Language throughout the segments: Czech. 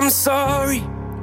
I'm sorry.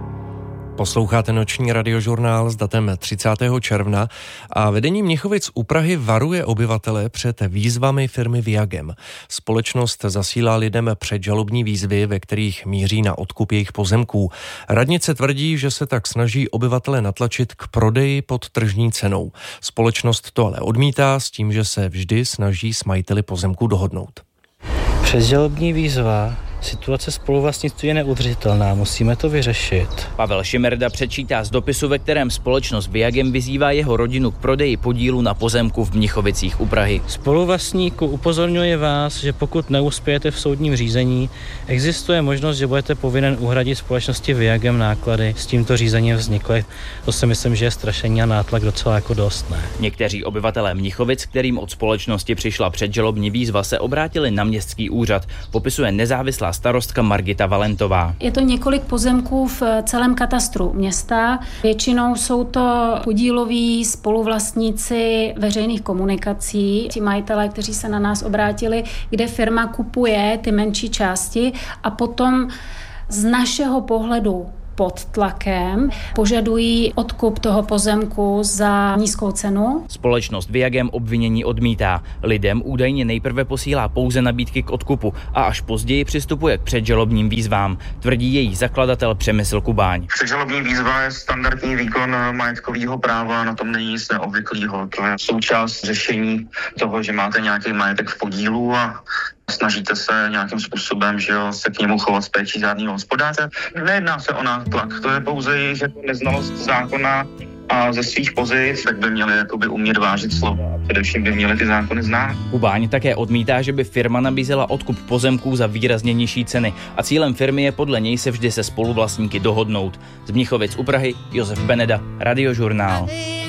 Posloucháte noční radiožurnál s datem 30. června a vedení Mnichovic u Prahy varuje obyvatele před výzvami firmy Viagem. Společnost zasílá lidem předžalobní výzvy, ve kterých míří na odkup jejich pozemků. Radnice tvrdí, že se tak snaží obyvatele natlačit k prodeji pod tržní cenou. Společnost to ale odmítá s tím, že se vždy snaží s majiteli pozemků dohodnout. Předžalobní výzva. Situace spoluvlastnictví je neudržitelná, musíme to vyřešit. Pavel Šimerda předčítá z dopisu, ve kterém společnost Viagem vyzývá jeho rodinu k prodeji podílu na pozemku v Mnichovicích u Prahy. Spoluvlastníku upozorňuje vás, že pokud neuspějete v soudním řízení, existuje možnost, že budete povinen uhradit společnosti Viagem náklady s tímto řízením vzniklé. To si myslím, že je strašení a nátlak docela jako dost, ne? Někteří obyvatelé Mnichovic, kterým od společnosti přišla předžalobní výzva, se obrátili na městský úřad, popisuje nezávislá starostka Margita Valentová. Je to několik pozemků v celém katastru města. Většinou jsou to podíloví spoluvlastníci veřejných komunikací, ti majitelé, kteří se na nás obrátili, kde firma kupuje ty menší části a potom z našeho pohledu pod tlakem požadují odkup toho pozemku za nízkou cenu. Společnost Viagem obvinění odmítá. Lidem údajně nejprve posílá pouze nabídky k odkupu a až později přistupuje k předžalobním výzvám, tvrdí její zakladatel Přemysl Kubáň. Předžalobní výzva je standardní výkon majetkového práva, na tom není nic neobvyklého. To je součást řešení toho, že máte nějaký majetek v podílu a snažíte se nějakým způsobem, že jo, se k němu chovat s péčí řádného hospodáře. Nejedná se o nátlak, to je pouze jejich neznalost zákona a ze svých pozic, tak by měli jakoby umět vážit slova. Především by měli ty zákony znát. Kubáň také odmítá, že by firma nabízela odkup pozemků za výrazně nižší ceny a cílem firmy je podle něj se vždy se spoluvlastníky dohodnout. Z Mnichovic u Prahy Josef Beneda, Radiožurnál.